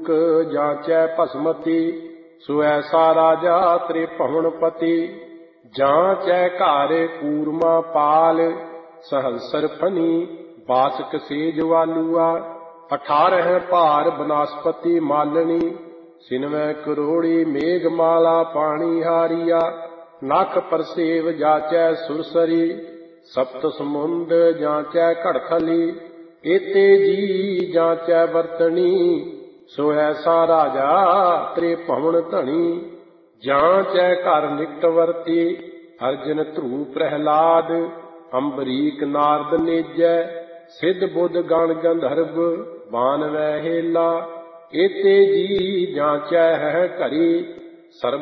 मूक जांचै भस्मति। सो ऐसा राजा त्रिभुवनपति। जांचै घर कूरमा पाल सहस्र फनी बासक सेज वालुआ। 18 भार बनस्पति मालनी सिनवै करोड़ी मेघमाला पानी हारिया। नख परसेव जाचै सुरसरी सप्त समुंद जाचै घड़थली। एते जी जाचै वर्तनी सो ऐसा राजा त्रिभुवन धनी। जांचै घर निकटवर्ती अर्जन ध्रुव प्रहलाद। अंबरीक नारद नेजै सिद्ध बुद्ध गण गंधर्व बानवै हेला। एते जी जांचै है घरी सर्व